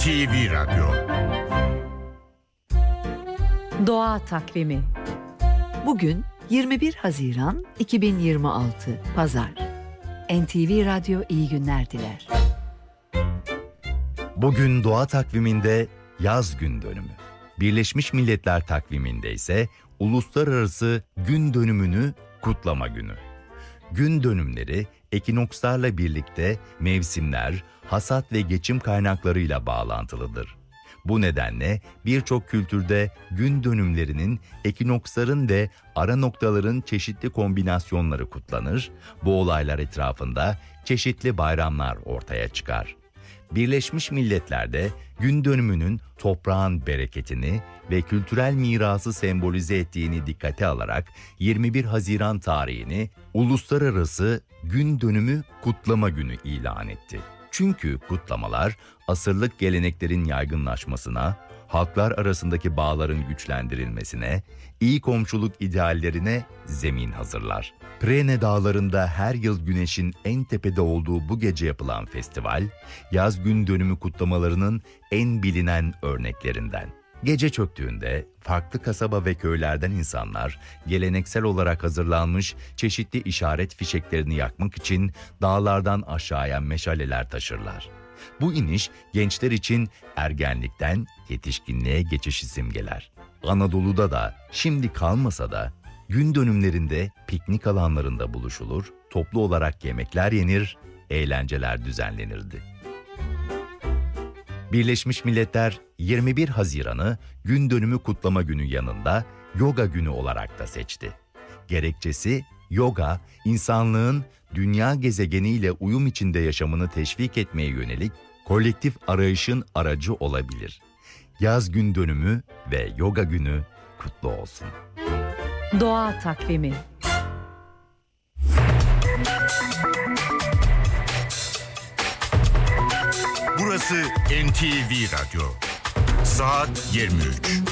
NTV Radyo. Doğa Takvimi. Bugün 21 Haziran 2026 Pazar. NTV Radyo iyi günler diler. Bugün doğa takviminde yaz gün dönümü. Birleşmiş Milletler takviminde ise uluslararası gün dönümünü kutlama günü. Gün dönümleri ekinokslarla birlikte mevsimler, hasat ve geçim kaynaklarıyla bağlantılıdır. Bu nedenle birçok kültürde gün dönümlerinin, ekinoksların ve ara noktaların çeşitli kombinasyonları kutlanır, bu olaylar etrafında çeşitli bayramlar ortaya çıkar. Birleşmiş Milletler'de gün dönümünün toprağın bereketini ve kültürel mirası sembolize ettiğini dikkate alarak 21 Haziran tarihini Uluslararası Gün Dönümü Kutlama Günü ilan etti. Çünkü kutlamalar asırlık geleneklerin yaygınlaşmasına, halklar arasındaki bağların güçlendirilmesine, iyi komşuluk ideallerine zemin hazırlar. Prene Dağları'nda her yıl güneşin en tepede olduğu bu gece yapılan festival, yaz gün dönümü kutlamalarının en bilinen örneklerinden. Gece çöktüğünde farklı kasaba ve köylerden insanlar geleneksel olarak hazırlanmış çeşitli işaret fişeklerini yakmak için dağlardan aşağıya meşaleler taşırlar. Bu iniş gençler için ergenlikten yetişkinliğe geçişi simgeler. Anadolu'da da şimdi kalmasa da gün dönümlerinde piknik alanlarında buluşulur, toplu olarak yemekler yenir, eğlenceler düzenlenirdi. Birleşmiş Milletler 21 Haziran'ı gün dönümü kutlama günü yanında yoga günü olarak da seçti. Gerekçesi yoga, insanlığın dünya gezegeniyle uyum içinde yaşamını teşvik etmeye yönelik kolektif arayışın aracı olabilir. Yaz gün dönümü ve yoga günü kutlu olsun. Doğa Takvimi. Burası NTV Radyo. Saat 23.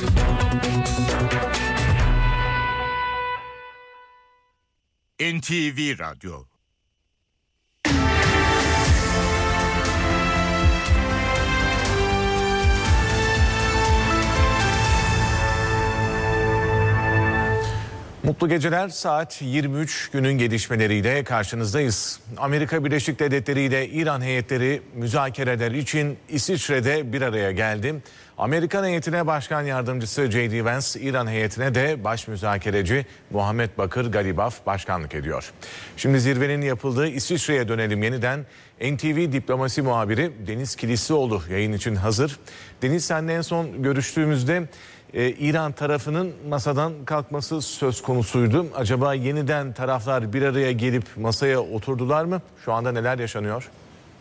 NTV Radyo. Mutlu geceler, saat 23, günün gelişmeleriyle karşınızdayız. Amerika Birleşik Devletleri ile İran heyetleri müzakereler için İsviçre'de bir araya geldi. Amerikan heyetine Başkan Yardımcısı J.D. Vance, İran heyetine de baş müzakereci Muhammed Bakır Galibaf başkanlık ediyor. Şimdi zirvenin yapıldığı İsviçre'ye dönelim yeniden. NTV Diplomasi muhabiri Deniz Kilislioğlu yayın için hazır. Deniz, seninle en son görüştüğümüzde İran tarafının masadan kalkması söz konusuydu. Acaba yeniden taraflar bir araya gelip masaya oturdular mı? Şu anda neler yaşanıyor?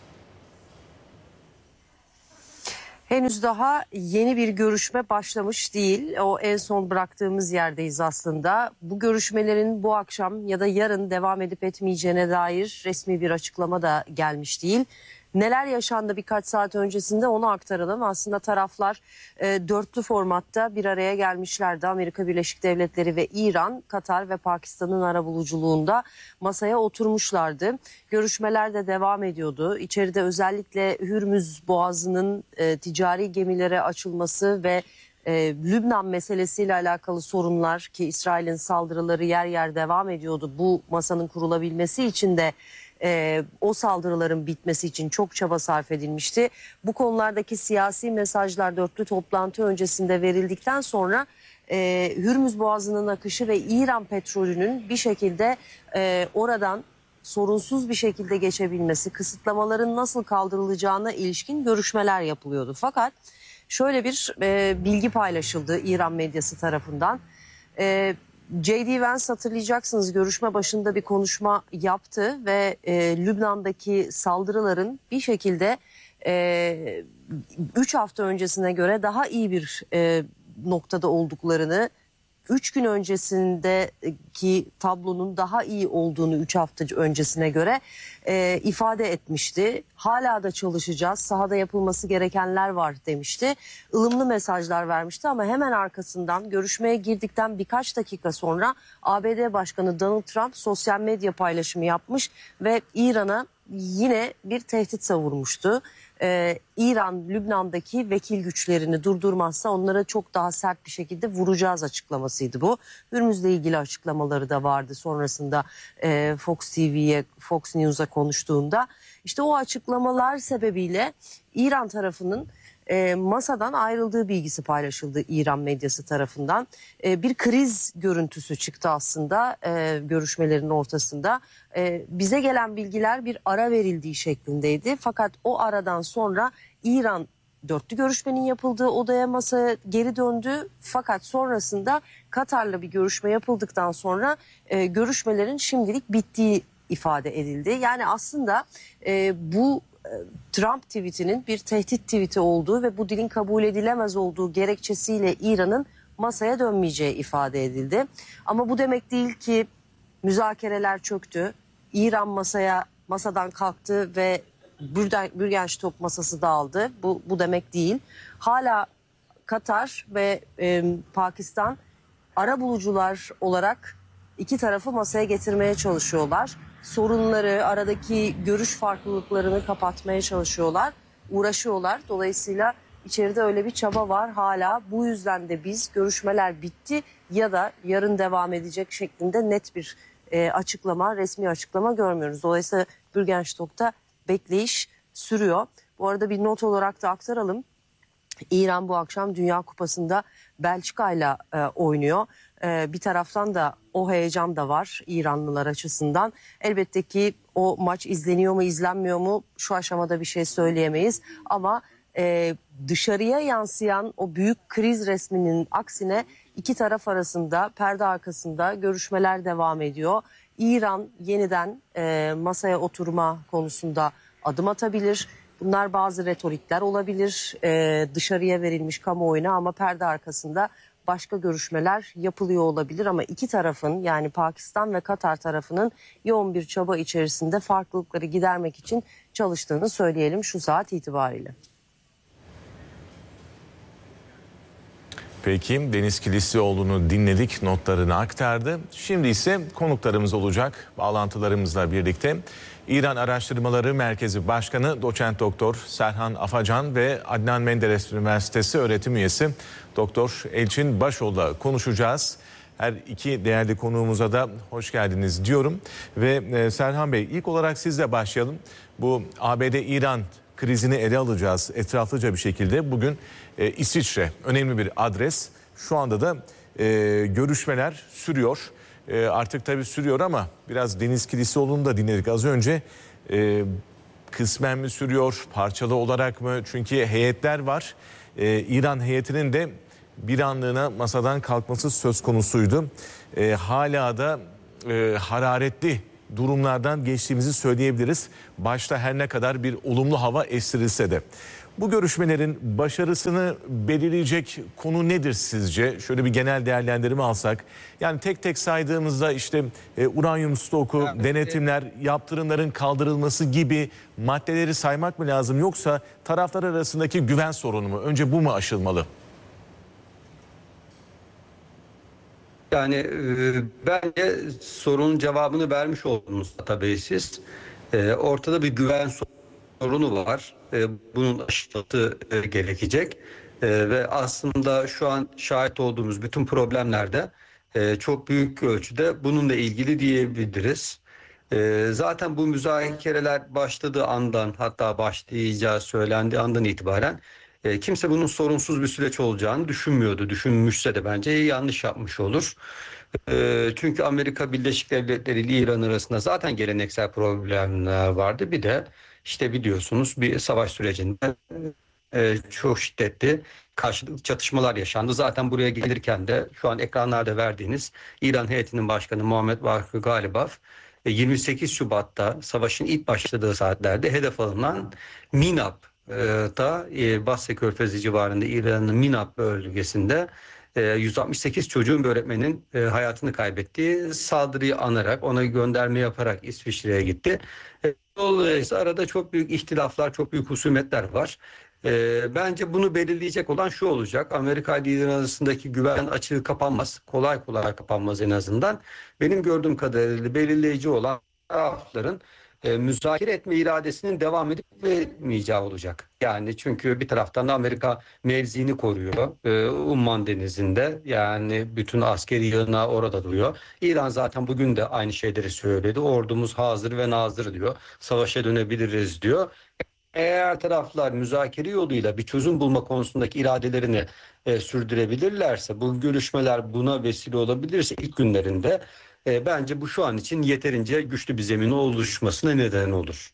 Henüz daha yeni bir görüşme başlamış değil. O en son bıraktığımız yerdeyiz aslında. Bu görüşmelerin bu akşam ya da yarın devam edip etmeyeceğine dair resmi bir açıklama da gelmiş değil. Neler yaşandı birkaç saat öncesinde onu aktaralım. Aslında taraflar dörtlü formatta bir araya gelmişlerdi. Amerika Birleşik Devletleri ve İran, Katar ve Pakistan'ın arabuluculuğunda masaya oturmuşlardı. Görüşmeler de devam ediyordu. İçeride özellikle Hürmüz Boğazı'nın ticari gemilere açılması ve Lübnan meselesiyle alakalı sorunlar, ki İsrail'in saldırıları yer yer devam ediyordu. Bu masanın kurulabilmesi için de o saldırıların bitmesi için çok çaba sarf edilmişti. Bu konulardaki siyasi mesajlar dörtlü toplantı öncesinde verildikten sonra Hürmüz Boğazı'nın akışı ve İran petrolünün bir şekilde oradan sorunsuz bir şekilde geçebilmesi, kısıtlamaların nasıl kaldırılacağına ilişkin görüşmeler yapılıyordu. Fakat şöyle bir bilgi paylaşıldı İran medyası tarafından. J.D. Vance, hatırlayacaksınız, görüşme başında bir konuşma yaptı ve Lübnan'daki saldırıların bir şekilde 3 hafta öncesine göre daha iyi bir noktada olduklarını, 3 gün öncesindeki tablonun daha iyi olduğunu 3 hafta öncesine göre ifade etmişti. Hala da çalışacağız, sahada yapılması gerekenler var demişti. Ilımlı mesajlar vermişti ama hemen arkasından görüşmeye girdikten birkaç dakika sonra ABD Başkanı Donald Trump sosyal medya paylaşımı yapmış ve İran'a yine bir tehdit savurmuştu. İran Lübnan'daki vekil güçlerini durdurmazsa onlara çok daha sert bir şekilde vuracağız açıklamasıydı bu. Hürmüz'le ilgili açıklamaları da vardı sonrasında Fox TV'ye, Fox News'a konuştuğunda. İşte o açıklamalar sebebiyle İran tarafının masadan ayrıldığı bilgisi paylaşıldı İran medyası tarafından. Bir kriz görüntüsü çıktı aslında görüşmelerin ortasında. Bize gelen bilgiler bir ara verildiği şeklindeydi. Fakat o aradan sonra İran dörtlü görüşmenin yapıldığı odaya, masaya geri döndü. Fakat sonrasında Katar'la bir görüşme yapıldıktan sonra görüşmelerin şimdilik bittiği ifade edildi. Yani aslında bu Trump tweetinin bir tehdit tweeti olduğu ve bu dilin kabul edilemez olduğu gerekçesiyle İran'ın masaya dönmeyeceği ifade edildi. Ama bu demek değil ki müzakereler çöktü. İran masadan kalktı ve Bürgenstock masası dağıldı. Bu demek değil. Hala Katar ve Pakistan arabulucular olarak iki tarafı masaya getirmeye çalışıyorlar. Sorunları, aradaki görüş farklılıklarını kapatmaya çalışıyorlar, uğraşıyorlar. Dolayısıyla içeride öyle bir çaba var hala. Bu yüzden de biz görüşmeler bitti ya da yarın devam edecek şeklinde net bir açıklama, resmi açıklama görmüyoruz. Dolayısıyla Bürgenstock'ta bekleyiş sürüyor. Bu arada bir not olarak da aktaralım. İran bu akşam Dünya Kupası'nda Belçika'yla oynuyor. Bir taraftan da o heyecan da var İranlılar açısından. Elbette ki o maç izleniyor mu izlenmiyor mu şu aşamada bir şey söyleyemeyiz. Ama dışarıya yansıyan o büyük kriz resminin aksine iki taraf arasında perde arkasında görüşmeler devam ediyor. İran yeniden masaya oturma konusunda adım atabilir. Bunlar bazı retorikler olabilir dışarıya verilmiş kamuoyuna ama perde arkasında başka görüşmeler yapılıyor olabilir. Ama iki tarafın yani Pakistan ve Katar tarafının yoğun bir çaba içerisinde farklılıkları gidermek için çalıştığını söyleyelim şu saat itibariyle. Peki Deniz Kilislioğlu'nu dinledik, notlarını aktardı. Şimdi ise konuklarımız olacak bağlantılarımızla birlikte. İran Araştırmaları Merkezi Başkanı Doçent Doktor Serhan Afacan ve Adnan Menderes Üniversitesi öğretim üyesi Doktor Elçin Başoğlu'la konuşacağız. Her iki değerli konuğumuza da hoş geldiniz diyorum. Ve Serhan Bey, ilk olarak sizle başlayalım. Bu ABD-İran krizini ele alacağız etraflıca bir şekilde. Bugün İsviçre önemli bir adres. Şu anda da görüşmeler sürüyor. Artık tabii sürüyor ama biraz Deniz Kilislioğlu'nu da dinledik az önce. Kısmen mi sürüyor, parçalı olarak mı? Çünkü heyetler var. İran heyetinin de bir anlığına masadan kalkması söz konusuydu. Hala da hararetli durumlardan geçtiğimizi söyleyebiliriz. Başta her ne kadar bir olumlu hava estirilse de. Bu görüşmelerin başarısını belirleyecek konu nedir sizce? Şöyle bir genel değerlendirme alsak. Yani tek tek saydığımızda işte uranyum stoku, denetimler, yaptırımların kaldırılması gibi maddeleri saymak mı lazım? Yoksa taraflar arasındaki güven sorunu mu? Önce bu mu aşılmalı? Yani bence sorunun cevabını vermiş oldunuz tabii siz. Ortada bir güven sorunu var. Bunun aşılması gerekecek. Ve aslında şu an şahit olduğumuz bütün problemlerde çok büyük ölçüde bununla ilgili diyebiliriz. Zaten bu müzakereler başladığı andan, hatta başlayacağı söylendiği andan itibaren kimse bunun sorunsuz bir süreç olacağını düşünmüyordu. Düşünmüşse de bence yanlış yapmış olur. Çünkü Amerika Birleşik Devletleri ile İran arasında zaten geleneksel problemler vardı. Bir de işte biliyorsunuz bir savaş sürecinde çok şiddetli karşılıklı çatışmalar yaşandı. Zaten buraya gelirken de şu an ekranlarda verdiğiniz İran heyetinin başkanı Muhammed Bakır Galibaf 28 Şubat'ta savaşın ilk başladığı saatlerde hedef alınan Minab'da Basra Körfezi civarında İran'ın Minab bölgesinde 168 çocuğun bir öğretmenin hayatını kaybettiği saldırıyı anarak ona gönderme yaparak İsviçre'ye gitti. Dolayısıyla arada çok büyük ihtilaflar, çok büyük husumetler var. Bence bunu belirleyecek olan şu olacak. Amerika ile İran arasındaki güven açığı kapanmaz. Kolay kolay kapanmaz en azından. Benim gördüğüm kadarıyla belirleyici olan tarafların müzakere etme iradesinin devam edip etmeyeceği olacak. Yani çünkü bir taraftan da Amerika mevziini koruyor. Umman Denizi'nde, yani bütün askeri yığınağı orada duruyor. İran zaten bugün de aynı şeyleri söyledi. Ordumuz hazır ve nazır diyor. Savaşa dönebiliriz diyor. Eğer taraflar müzakere yoluyla bir çözüm bulma konusundaki iradelerini sürdürebilirlerse, bu görüşmeler buna vesile olabilirse ilk günlerinde, bence bu şu an için yeterince güçlü bir zemin oluşmasına neden olur.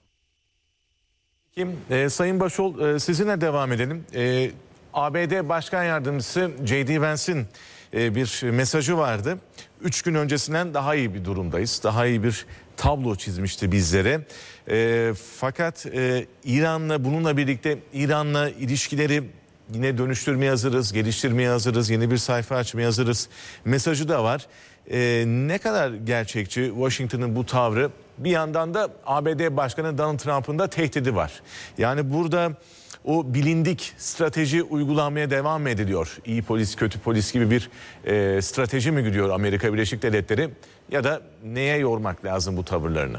Sayın Başol, sizinle devam edelim. ABD Başkan Yardımcısı J.D. Vance'in bir mesajı vardı. 3 gün öncesinden daha iyi bir durumdayız. Daha iyi bir tablo çizmişti bizlere. Fakat İran'la, bununla birlikte İran'la ilişkileri yine dönüştürmeye hazırız, geliştirmeye hazırız, yeni bir sayfa açmaya hazırız mesajı da var. Ne kadar gerçekçi Washington'ın bu tavrı? Bir yandan da ABD Başkanı Donald Trump'ın da tehdidi var. Yani burada o bilindik strateji uygulanmaya devam mı ediliyor? İyi polis, kötü polis gibi bir strateji mi gidiyor Amerika Birleşik Devletleri? Ya da neye yormak lazım bu tavırlarını?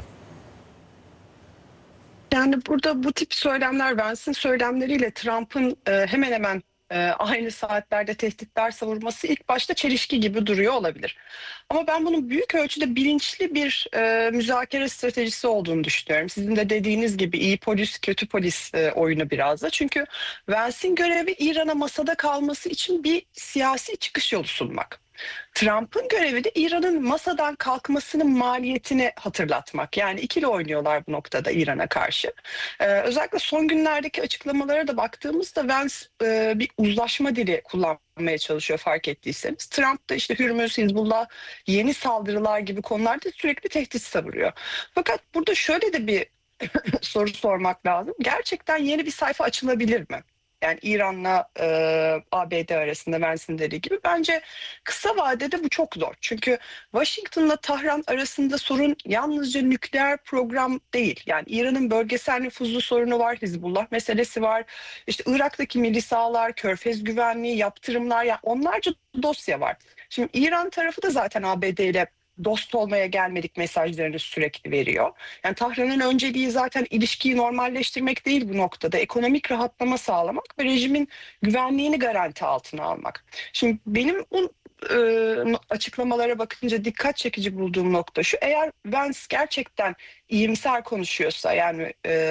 Yani burada bu tip söylemler, Vance'in söylemleriyle Trump'ın hemen hemen aynı saatlerde tehditler savurması ilk başta çelişki gibi duruyor olabilir. Ama ben bunun büyük ölçüde bilinçli bir müzakere stratejisi olduğunu düşünüyorum. Sizin de dediğiniz gibi iyi polis, kötü polis oyunu biraz da. Çünkü Vance'in görevi İran'a masada kalması için bir siyasi çıkış yolu sunmak. Trump'ın görevi de İran'ın masadan kalkmasının maliyetini hatırlatmak. Yani ikili oynuyorlar bu noktada İran'a karşı. Özellikle son günlerdeki açıklamalara da baktığımızda Vance bir uzlaşma dili kullanmaya çalışıyor, fark ettiyseniz. Trump da işte Hürmüz, Hizbullah, yeni saldırılar gibi konularda sürekli tehdit savuruyor. Fakat burada şöyle de bir soru sormak lazım. Gerçekten yeni bir sayfa açılabilir mi? Yani İran'la ABD arasında Vance'in dediği gibi bence kısa vadede bu çok zor. Çünkü Washington'la Tahran arasında sorun yalnızca nükleer program değil. Yani İran'ın bölgesel nüfuzlu sorunu var, Hizbullah meselesi var. İşte Irak'taki milisalar, Körfez güvenliği, yaptırımlar, yani onlarca dosya var. Şimdi İran tarafı da zaten ABD ile dost olmaya gelmedik mesajlarını sürekli veriyor. Yani Tahran'ın önceliği zaten ilişkiyi normalleştirmek değil bu noktada. Ekonomik rahatlama sağlamak ve rejimin güvenliğini garanti altına almak. Şimdi benim bu açıklamalara bakınca dikkat çekici bulduğum nokta şu: eğer Vance gerçekten iyimser konuşuyorsa, yani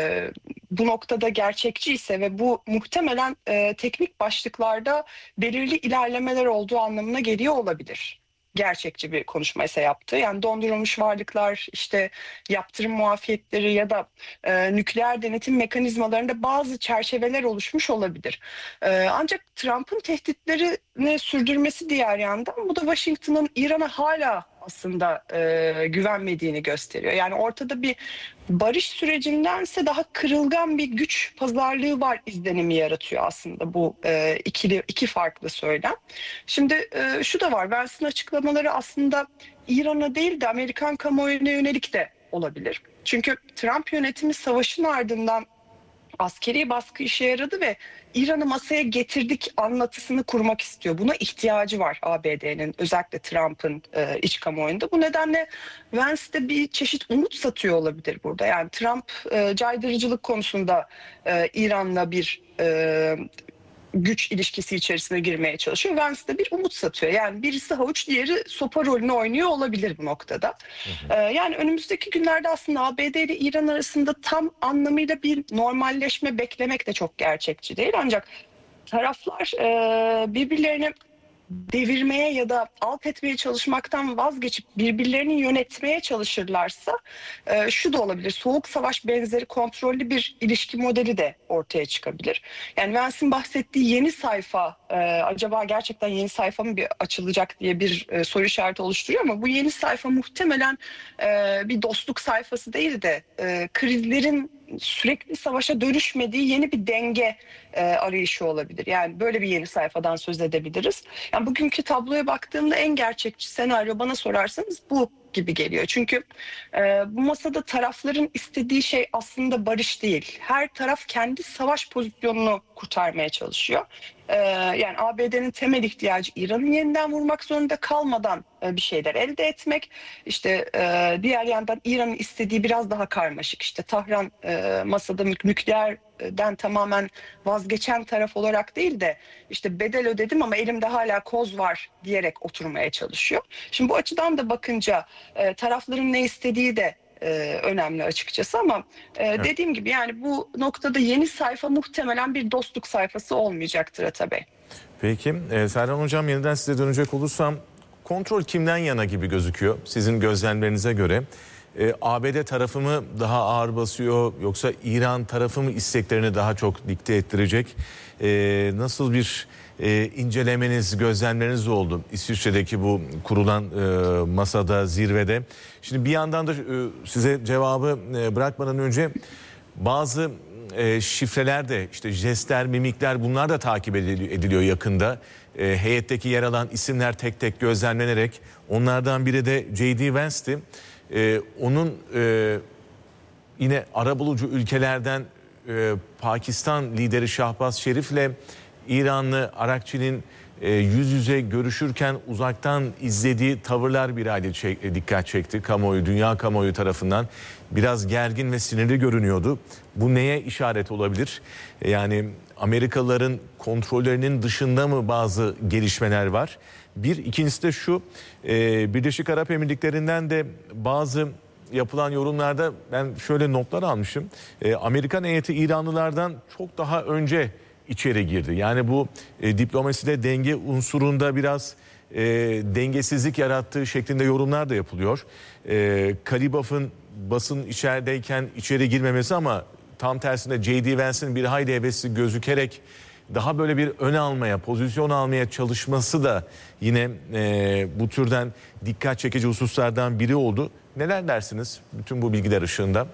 bu noktada gerçekçi ise ve bu muhtemelen teknik başlıklarda belirli ilerlemeler olduğu anlamına geliyor olabilir. Gerçekçi bir konuşmaysa yaptı. Yani dondurulmuş varlıklar, işte yaptırım muafiyetleri ya da nükleer denetim mekanizmalarında bazı çerçeveler oluşmuş olabilir. Ancak Trump'ın tehditlerini sürdürmesi diğer yandan, bu da Washington'ın İran'a hala aslında güvenmediğini gösteriyor. Yani ortada bir barış sürecindense daha kırılgan bir güç pazarlığı var izlenimi yaratıyor aslında bu iki farklı söylem. Şimdi şu da var, Vance'in açıklamaları aslında İran'a değil de Amerikan kamuoyuna yönelik de olabilir. Çünkü Trump yönetimi savaşın ardından askeri baskı işe yaradı ve İran'ı masaya getirdik anlatısını kurmak istiyor. Buna ihtiyacı var ABD'nin, özellikle Trump'ın iç kamuoyunda. Bu nedenle Vance de bir çeşit umut satıyor olabilir burada. Yani Trump caydırıcılık konusunda İran'la bir güç ilişkisi içerisine girmeye çalışıyor. Vance de bir umut satıyor. Yani birisi havuç, diğeri sopa rolünü oynuyor olabilir bu noktada. Yani önümüzdeki günlerde aslında ABD ile İran arasında tam anlamıyla bir normalleşme beklemek de çok gerçekçi değil. Ancak taraflar birbirlerini devirmeye ya da alt etmeye çalışmaktan vazgeçip birbirlerini yönetmeye çalışırlarsa şu da olabilir: soğuk savaş benzeri kontrollü bir ilişki modeli de ortaya çıkabilir. Yani Vance'in bahsettiği yeni sayfa acaba gerçekten yeni sayfa mı bir açılacak diye bir soru işareti oluşturuyor, ama bu yeni sayfa muhtemelen bir dostluk sayfası değil de krizlerin sürekli savaşa dönüşmediği yeni bir denge arayışı olabilir. Yani böyle bir yeni sayfadan söz edebiliriz. Yani bugünkü tabloya baktığımda en gerçekçi senaryo bana sorarsanız bu gibi geliyor. Çünkü bu masada tarafların istediği şey aslında barış değil. Her taraf kendi savaş pozisyonunu kurtarmaya çalışıyor. Yani ABD'nin temel ihtiyacı İran'ı yeniden vurmak zorunda kalmadan bir şeyler elde etmek. İşte diğer yandan İran'ın istediği biraz daha karmaşık. İşte Tahran masada nükleerden tamamen vazgeçen taraf olarak değil de işte bedel ödedim ama elimde hala koz var diyerek oturmaya çalışıyor. Şimdi bu açıdan da bakınca tarafların ne istediği de önemli açıkçası ama dediğim gibi yani bu noktada yeni sayfa muhtemelen bir dostluk sayfası olmayacaktır Ata Bey. Peki Serhan Hocam, yeniden size dönecek olursam kontrol kimden yana gibi gözüküyor sizin gözlemlerinize göre? ABD tarafı mı daha ağır basıyor yoksa İran tarafı mı isteklerini daha çok dikte ettirecek? Nasıl bir incelemeniz, gözlemleriniz oldu İsviçre'deki bu kurulan masada, zirvede? Şimdi bir yandan da size cevabı bırakmadan önce bazı şifreler de, işte jestler, mimikler, bunlar da takip ediliyor yakında. Heyetteki yer alan isimler tek tek gözlemlenerek, onlardan biri de J.D. Vance'ti. Onun yine arabulucu ülkelerden Pakistan lideri Şahbaz Şerif'le İranlı Arakçı'nın yüz yüze görüşürken uzaktan izlediği tavırlar bir hayli dikkat çekti kamuoyu, dünya kamuoyu tarafından. Biraz gergin ve sinirli görünüyordu. Bu neye işaret olabilir? Yani Amerikalıların kontrollerinin dışında mı bazı gelişmeler var? İkincisi de şu, Birleşik Arap Emirlikleri'nden de bazı yapılan yorumlarda ben şöyle notlar almışım. Amerikan heyeti İranlılardan çok daha önce içeri girdi. Yani bu diplomaside denge unsurunda biraz dengesizlik yarattığı şeklinde yorumlar da yapılıyor. Kalibaf'ın basın içerideyken içeri girmemesi ama tam tersine J.D. Vance'in bir hayli hevesli gözükerek daha böyle bir ön almaya, pozisyon almaya çalışması da yine bu türden dikkat çekici hususlardan biri oldu. Neler dersiniz bütün bu bilgiler ışığında?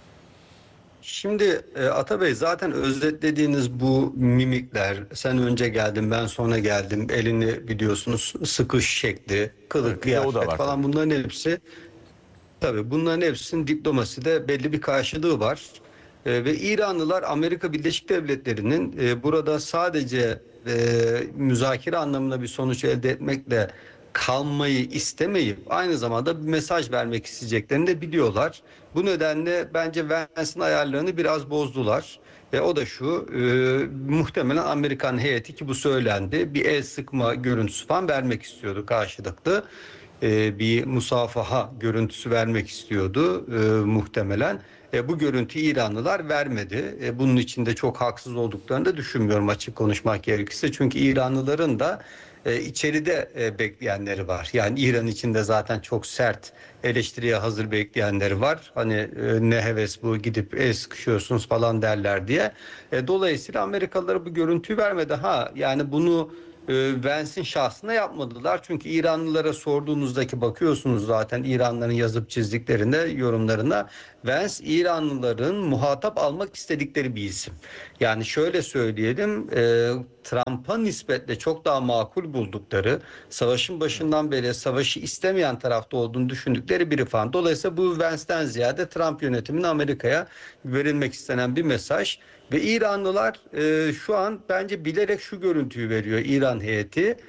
Şimdi Ata Bey, zaten özetlediğiniz bu mimikler, sen önce geldin ben sonra geldim, elini biliyorsunuz sıkış şekli, kılık, kıyafet falan, bunların hepsi, tabii bunların hepsinin diplomaside belli bir karşılığı var. Ve İranlılar Amerika Birleşik Devletleri'nin burada sadece müzakere anlamında bir sonuç elde etmekle kalmayı istemeyip aynı zamanda bir mesaj vermek isteyeceklerini de biliyorlar. Bu nedenle bence Vance'ın ayarlarını biraz bozdular. O da şu, muhtemelen Amerikan heyeti, ki bu söylendi, bir el sıkma görüntüsü falan vermek istiyordu karşılıklı. Bir musafaha görüntüsü vermek istiyordu muhtemelen. Bu görüntüyü İranlılar vermedi. Bunun için de çok haksız olduklarını da düşünmüyorum, açık konuşmak gerekirse. Çünkü İranlıların da içeride bekleyenleri var. Yani İran içinde zaten çok sert eleştiriye hazır bekleyenleri var. Hani ne heves bu, gidip el sıkışıyorsunuz falan derler diye. Dolayısıyla Amerikalılara bu görüntüyü vermedi. Yani bunu Vance'in şahsına yapmadılar. Çünkü İranlılara sorduğunuzdaki, bakıyorsunuz zaten İranlıların yazıp çizdiklerinde, yorumlarına, Vance İranlıların muhatap almak istedikleri bir isim. Yani şöyle söyleyelim, Trump'a nispetle çok daha makul buldukları, savaşın başından beri savaşı istemeyen tarafta olduğunu düşündükleri biri falan. Dolayısıyla bu Vance'den ziyade Trump yönetiminin Amerika'ya verilmek istenen bir mesaj. Ve İranlılar şu an bence bilerek şu görüntüyü veriyor, İran heyeti.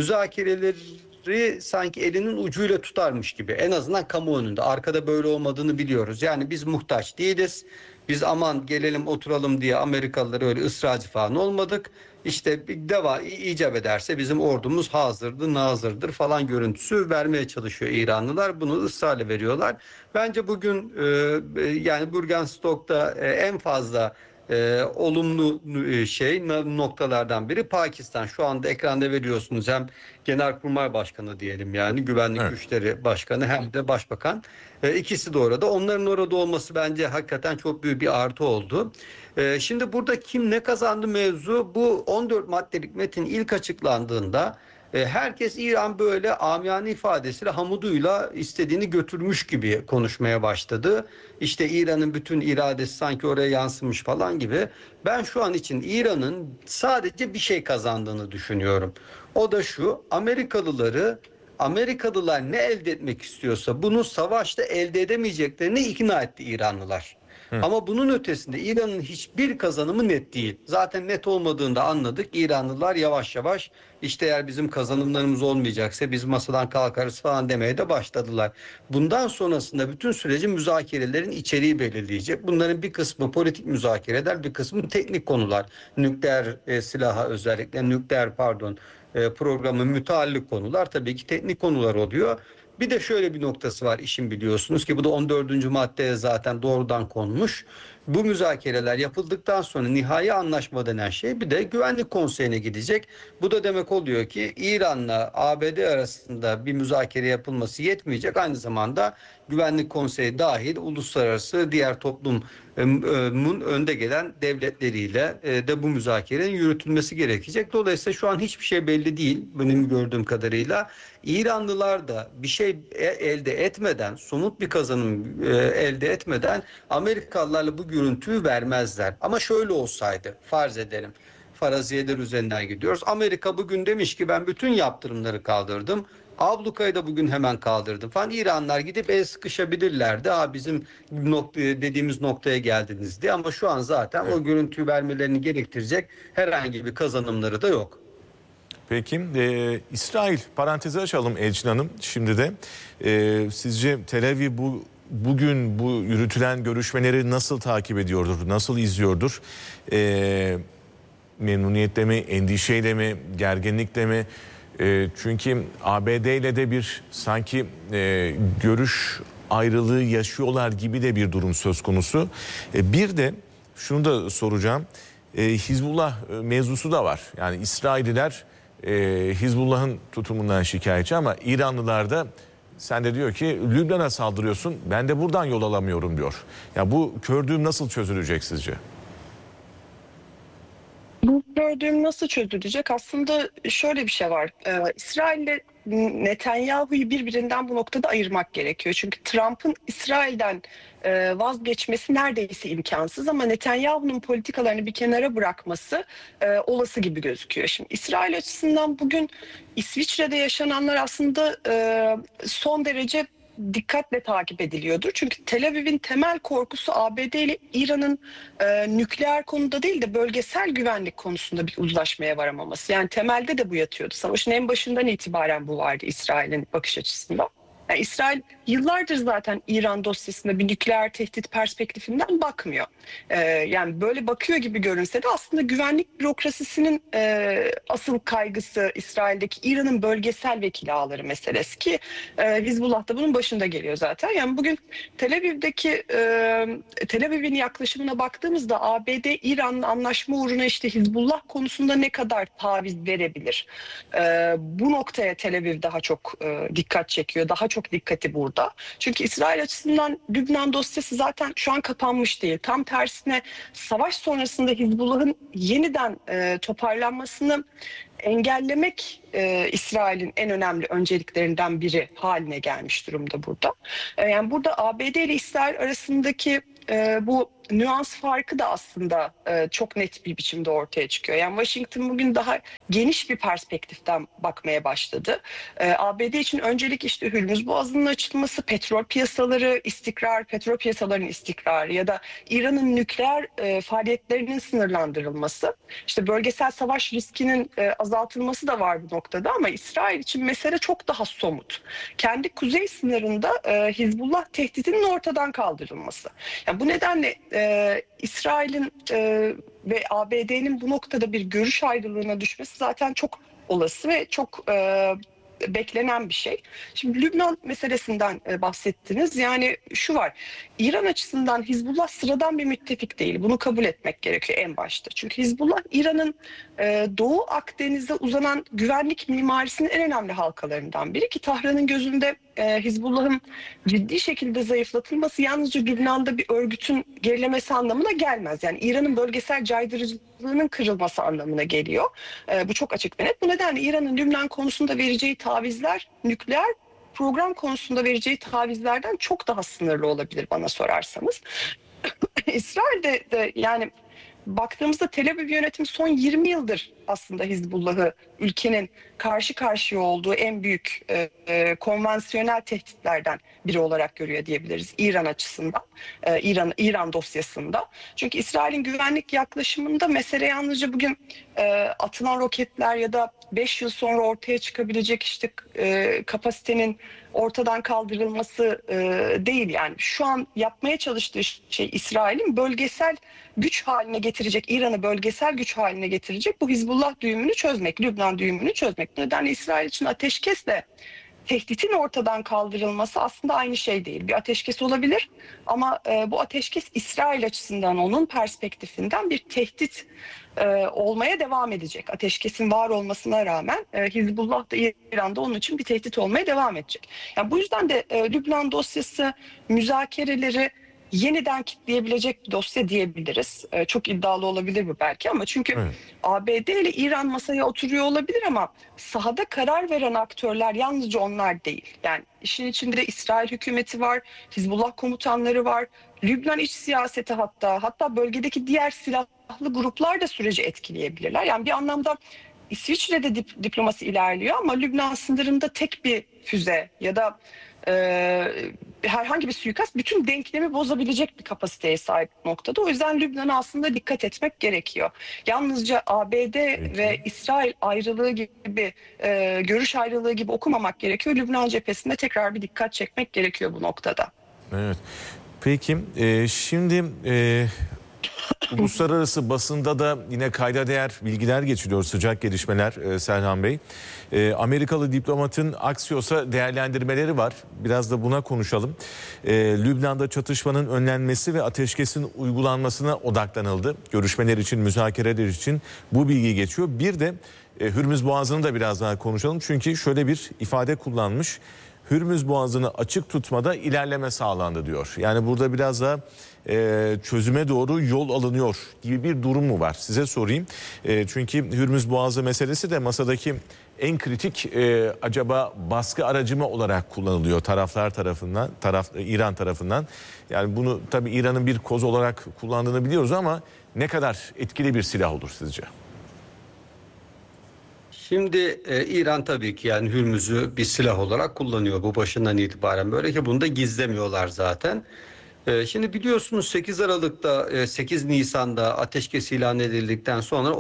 Müzakereleri sanki elinin ucuyla tutarmış gibi. En azından kamuoyunda. Arkada böyle olmadığını biliyoruz. Yani biz muhtaç değiliz. Biz aman gelelim oturalım diye Amerikalılara öyle ısrarcı falan olmadık. İşte icap ederse bizim ordumuz hazırdır, nazırdır falan görüntüsü vermeye çalışıyor İranlılar. Bunu ısrarla veriyorlar. Bence bugün yani Bürgenstock'ta en fazla olumlu noktalardan biri Pakistan. Şu anda ekranda veriyorsunuz, hem Genelkurmay Başkanı diyelim, yani Güvenlik Güçleri Başkanı, hem de Başbakan. İkisi de orada. Onların orada olması bence hakikaten çok büyük bir artı oldu. Şimdi burada kim ne kazandı mevzu, bu 14 maddelik metin ilk açıklandığında herkes İran böyle amiyane ifadesiyle hamuduyla istediğini götürmüş gibi konuşmaya başladı. İşte İran'ın bütün iradesi sanki oraya yansımış falan gibi. Ben şu an için İran'ın sadece bir şey kazandığını düşünüyorum. O da şu: Amerikalılar ne elde etmek istiyorsa bunu savaşta elde edemeyeceklerini ikna etti İranlılar. Ama bunun ötesinde İran'ın hiçbir kazanımı net değil. Zaten net olmadığını da anladık. İranlılar yavaş yavaş işte eğer bizim kazanımlarımız olmayacaksa biz masadan kalkarız falan demeye de başladılar. Bundan sonrasında bütün süreci müzakerelerin içeriği belirleyecek. Bunların bir kısmı politik müzakereler, bir kısmı teknik konular. Nükleer silaha özellikle programı müteallik konular tabii ki teknik konular oluyor. Bir de şöyle bir noktası var işin biliyorsunuz ki bu da 14. maddeye zaten doğrudan konmuş. Bu müzakereler yapıldıktan sonra nihai anlaşma denen şey bir de Güvenlik Konseyi'ne gidecek. Bu da demek oluyor ki İran'la ABD arasında bir müzakere yapılması yetmeyecek. Aynı zamanda Güvenlik Konseyi dahil uluslararası diğer toplumun önde gelen devletleriyle de bu müzakerenin yürütülmesi gerekecek. Dolayısıyla şu an hiçbir şey belli değil benim gördüğüm kadarıyla. İranlılar da bir şey elde etmeden, somut bir kazanım elde etmeden Amerikalılarla bu görüntüyü vermezler. Ama şöyle olsaydı, farz edelim, faraziyeler üzerinden gidiyoruz. Amerika bugün demiş ki ben bütün yaptırımları kaldırdım. Ablukayı da bugün hemen kaldırdım falan. İranlar gidip el sıkışabilirlerdi. Bizim dediğimiz noktaya geldiniz diye. Ama şu an zaten o görüntüyü vermelerini gerektirecek herhangi bir kazanımları da yok. Peki İsrail parantezi açalım Elçin Hanım. Şimdi de sizce Tel Aviv bugün bu yürütülen görüşmeleri nasıl takip ediyordur, nasıl izliyordur? Memnuniyetle mi, endişeyle mi, gerginlikle mi? Çünkü ABD ile de bir sanki görüş ayrılığı yaşıyorlar gibi de bir durum söz konusu. Bir de şunu da soracağım. Hizbullah mevzusu da var. Yani İsrailliler Hizbullah'ın tutumundan şikayetçi ama İranlılar da sen de diyor ki Lübnan'a saldırıyorsun ben de buradan yol alamıyorum diyor. Ya bu kördüğüm nasıl çözülecek sizce? Bu gördüğüm nasıl çözülecek? Aslında şöyle bir şey var. İsrail ile Netanyahu'yu birbirinden bu noktada ayırmak gerekiyor. Çünkü Trump'ın İsrail'den vazgeçmesi neredeyse imkansız ama Netanyahu'nun politikalarını bir kenara bırakması olası gibi gözüküyor. Şimdi İsrail açısından bugün İsviçre'de yaşananlar aslında son derece dikkatle takip ediliyordur. Çünkü Tel Aviv'in temel korkusu ABD ile İran'ın nükleer konuda değil de bölgesel güvenlik konusunda bir uzlaşmaya varamaması. Yani temelde de bu yatıyordu. Savaşın en başından itibaren bu vardı İsrail'in bakış açısında. Yani İsrail yıllardır zaten İran dosyasında bir nükleer tehdit perspektifinden bakmıyor. Yani böyle bakıyor gibi görünse de aslında güvenlik bürokrasisinin asıl kaygısı İsrail'deki İran'ın bölgesel vekili ağları meselesi ki Hizbullah da bunun başında geliyor zaten. Yani bugün Tel Aviv'in yaklaşımına baktığımızda ABD İran'ın anlaşma uğruna işte Hizbullah konusunda ne kadar taviz verebilir? Bu noktaya Tel Aviv daha çok dikkat çekiyor. Daha çok dikkati burada. Çünkü İsrail açısından Lübnan dosyası zaten şu an kapanmış değil. Tam tersine savaş sonrasında Hizbullah'ın yeniden toparlanmasını engellemek İsrail'in en önemli önceliklerinden biri haline gelmiş durumda burada. Yani burada ABD ile İsrail arasındaki bu nüans farkı da aslında çok net bir biçimde ortaya çıkıyor. Yani Washington bugün daha geniş bir perspektiften bakmaya başladı. ABD için öncelik işte Hürmüz Boğazı'nın açılması, petrol piyasaları istikrar, petrol piyasalarının istikrarı ya da İran'ın nükleer faaliyetlerinin sınırlandırılması. İşte bölgesel savaş riskinin azaltılması da var bu noktada ama İsrail için mesele çok daha somut. Kendi kuzey sınırında Hizbullah tehditinin ortadan kaldırılması. Yani bu nedenle İsrail'in ve ABD'nin bu noktada bir görüş ayrılığına düşmesi zaten çok olası ve çok beklenen bir şey. Şimdi Lübnan meselesinden bahsettiniz. Yani şu var. İran açısından Hizbullah sıradan bir müttefik değil. Bunu kabul etmek gerekiyor en başta. Çünkü Hizbullah İran'ın Doğu Akdeniz'de uzanan güvenlik mimarisinin en önemli halkalarından biri ki Tahran'ın gözünde Hizbullah'ın ciddi şekilde zayıflatılması yalnızca Lübnan'da bir örgütün gerilemesi anlamına gelmez. Yani İran'ın bölgesel caydırıcılığının kırılması anlamına geliyor. Bu çok açık ve net. Bu nedenle İran'ın Lübnan konusunda vereceği tavizler nükleer program konusunda vereceği tavizlerden çok daha sınırlı olabilir bana sorarsanız. İsrail'de de yani baktığımızda Tel Aviv yönetimi son 20 yıldır aslında Hizbullah'ı ülkenin karşı karşıya olduğu en büyük konvansiyonel tehditlerden biri olarak görüyor diyebiliriz İran açısından, İran dosyasında. Çünkü İsrail'in güvenlik yaklaşımında mesele yalnızca bugün atılan roketler ya da 5 yıl sonra ortaya çıkabilecek işte kapasitenin ortadan kaldırılması değil. Yani şu an yapmaya çalıştığı şey İsrail'in bölgesel güç haline getirecek, İran'ı bölgesel güç haline getirecek bu Hizbullah düğümünü çözmek, Lübnan düğümünü çözmek. Bu nedenle İsrail için ateşkesle tehditin ortadan kaldırılması aslında aynı şey değil. Bir ateşkes olabilir ama bu ateşkes İsrail açısından, onun perspektifinden bir tehdit olmaya devam edecek. Ateşkesin var olmasına rağmen Hizbullah da İran'da onun için bir tehdit olmaya devam edecek. Yani bu yüzden de Lübnan dosyası müzakereleri yeniden kitleyebilecek bir dosya diyebiliriz. Çok iddialı olabilir bu belki ama çünkü evet, ABD ile İran masaya oturuyor olabilir ama sahada karar veren aktörler yalnızca onlar değil. Yani işin içinde de İsrail hükümeti var, Hizbullah komutanları var, Lübnan iç siyaseti hatta bölgedeki diğer silahlı gruplar da süreci etkileyebilirler. Yani bir anlamda İsviçre'de diplomasi ilerliyor ama Lübnan sınırında tek bir füze ya da herhangi bir suikast bütün denklemi bozabilecek bir kapasiteye sahip noktada. O yüzden Lübnan'a aslında dikkat etmek gerekiyor. Yalnızca ABD ve İsrail ayrılığı gibi, görüş ayrılığı gibi okumamak gerekiyor. Lübnan cephesinde tekrar bir dikkat çekmek gerekiyor bu noktada. Evet. Peki şimdi uluslararası basında da yine kayda değer bilgiler geçiliyor, sıcak gelişmeler Serhan Bey. Amerikalı diplomatın Axios'a değerlendirmeleri var. Biraz da buna konuşalım. Lübnan'da çatışmanın önlenmesi ve ateşkesin uygulanmasına odaklanıldı. Görüşmeler için, müzakereler için bu bilgi geçiyor. Bir de Hürmüz Boğazı'nı da biraz daha konuşalım. Çünkü şöyle bir ifade kullanmış. Hürmüz Boğazı'nı açık tutmada ilerleme sağlandı diyor. Yani burada biraz da çözüme doğru yol alınıyor gibi bir durum mu var? Size sorayım. Çünkü Hürmüz Boğazı meselesi de masadaki en kritik acaba baskı aracı mı olarak kullanılıyor taraflar tarafından, İran tarafından. Yani bunu tabii İran'ın bir koz olarak kullandığını biliyoruz ama ne kadar etkili bir silah olur sizce? Şimdi İran tabii ki yani Hürmüz'ü bir silah olarak kullanıyor bu başından itibaren, böyle ki bunu da gizlemiyorlar zaten. Şimdi biliyorsunuz 8 Nisan'da ateşkes ilan edildikten sonra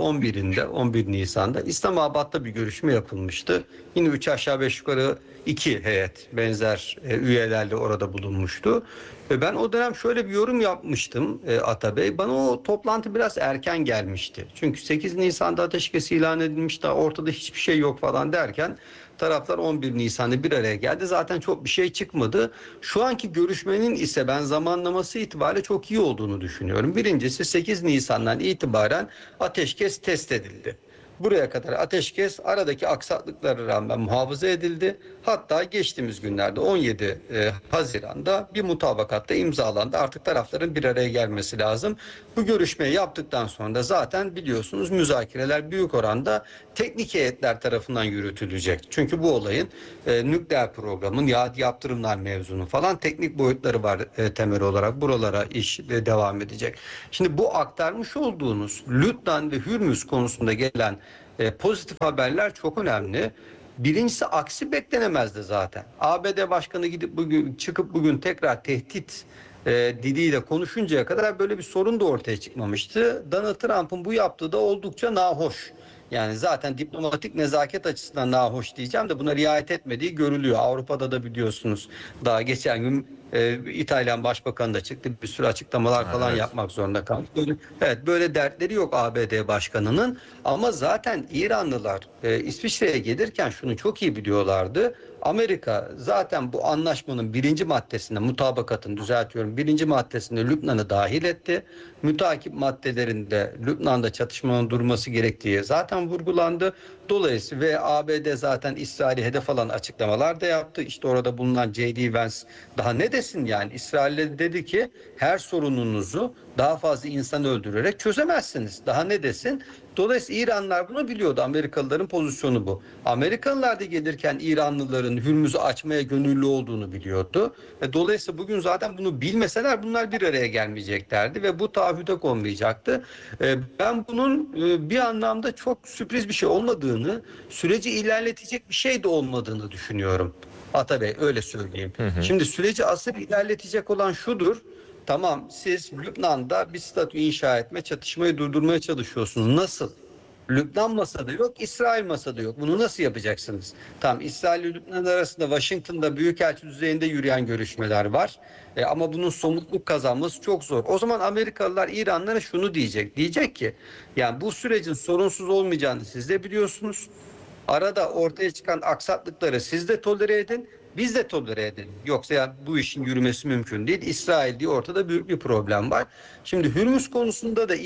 11 Nisan'da İslamabad'da bir görüşme yapılmıştı. Yine 3 aşağı 5 yukarı 2 heyet benzer üyelerle orada bulunmuştu. Ben o dönem şöyle bir yorum yapmıştım Atabey. Bana o toplantı biraz erken gelmişti. Çünkü 8 Nisan'da ateşkes ilan edilmiş, daha ortada hiçbir şey yok falan derken taraflar 11 Nisan'da bir araya geldi. Zaten çok bir şey çıkmadı. Şu anki görüşmenin ise ben zamanlaması itibariyle çok iyi olduğunu düşünüyorum. Birincisi 8 Nisan'dan itibaren ateşkes test edildi. Buraya kadar ateşkes aradaki aksaklıklara rağmen muhafaza edildi. Hatta geçtiğimiz günlerde 17 Haziran'da bir mutabakatta imzalandı. Artık tarafların bir araya gelmesi lazım. Bu görüşmeyi yaptıktan sonra da zaten biliyorsunuz müzakereler büyük oranda teknik heyetler tarafından yürütülecek. Çünkü bu olayın nükleer programın ya yaptırımlar mevzunu falan teknik boyutları var temel olarak. Buralara iş devam edecek. Şimdi bu aktarmış olduğunuz Lübnan ve Hürmüz konusunda gelen pozitif haberler çok önemli. Birincisi aksi beklenemezdi zaten. ABD Başkanı çıkıp bugün tekrar tehdit diliyle konuşuncaya kadar böyle bir sorun da ortaya çıkmamıştı. Donald Trump'ın bu yaptığı da oldukça nahoş. Yani zaten diplomatik nezaket açısından nahoş diyeceğim de buna riayet etmediği görülüyor. Avrupa'da da biliyorsunuz daha geçen gün İtalyan Başbakanı da çıktı. Bir sürü açıklamalar falan yapmak zorunda kaldı. Böyle dertleri yok ABD Başkanı'nın. Ama zaten İranlılar İsviçre'ye gelirken şunu çok iyi biliyorlardı. Amerika zaten bu anlaşmanın birinci maddesinde, mutabakatın birinci maddesinde Lübnan'ı dahil etti. Mütakip maddelerinde Lübnan'da çatışmanın durması gerektiği zaten vurgulandı. Dolayısıyla ve ABD zaten İsrail'i hedef alan açıklamalar da yaptı. İşte orada bulunan J.D. Vance daha ne desin yani, İsrail'e dedi ki her sorununuzu daha fazla insan öldürerek çözemezsiniz. Daha ne desin? Dolayısıyla İranlılar bunu biliyordu. Amerikalıların pozisyonu bu. Amerikalılar da gelirken İranlıların Hürmüz'ü açmaya gönüllü olduğunu biliyordu. Dolayısıyla bugün zaten bunu bilmeseler bunlar bir araya gelmeyeceklerdi ve bu taahhüde konmayacaktı. Ben bunun bir anlamda çok sürpriz bir şey olmadığını, süreci ilerletecek bir şey de olmadığını düşünüyorum. Atabey, öyle söyleyeyim. Şimdi süreci asıl ilerletecek olan şudur. Tamam, siz Lübnan'da bir statü inşa etme, çatışmayı durdurmaya çalışıyorsunuz. Nasıl? Lübnan masada yok, İsrail masada yok. Bunu nasıl yapacaksınız? Tamam, İsrail ile Lübnan arasında Washington'da büyükelçi düzeyinde yürüyen görüşmeler var. Ama bunun somutluk kazanması çok zor. O zaman Amerikalılar İranlara şunu diyecek. Diyecek ki, yani bu sürecin sorunsuz olmayacağını siz de biliyorsunuz. Arada ortaya çıkan aksaklıkları siz de tolere edin. Biz de tolere edelim. Yoksa ya bu işin yürümesi mümkün değil. İsrail diye ortada büyük bir problem var. Şimdi Hürmüz konusunda da